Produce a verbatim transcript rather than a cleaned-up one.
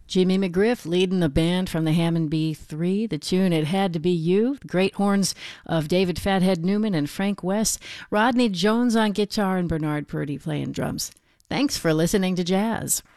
Jimmy McGriff leading the band from the Hammond B three. The tune It Had to Be You. Great horns of David Fathead Newman and Frank West. Rodney Jones on guitar and Bernard Purdy playing drums. Thanks for listening to jazz.